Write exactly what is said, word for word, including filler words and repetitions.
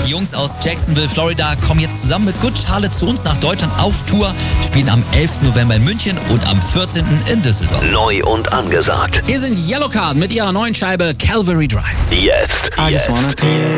Die Jungs aus Jacksonville, Florida, kommen jetzt zusammen mit Good Charlotte zu uns nach Deutschland auf Tour, spielen am elften November in München und am vierzehnten in Düsseldorf. Neu und angesagt. Hier sind Yellowcard mit ihrer neuen Scheibe Calvary Drive. Jetzt. I just wanna